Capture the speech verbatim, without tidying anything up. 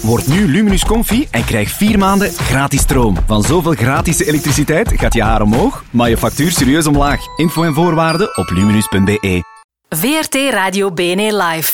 Word nu Luminus Comfy en krijg vier maanden gratis stroom. Van zoveel gratis elektriciteit gaat je haar omhoog, maar je factuur serieus omlaag. Info en voorwaarden op luminus punt be. V R T Radio B N E Live.